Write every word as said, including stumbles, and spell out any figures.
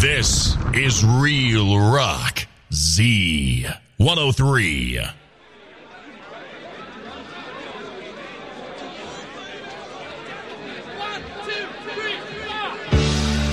This is Real Rock Z one oh three. One, two, three.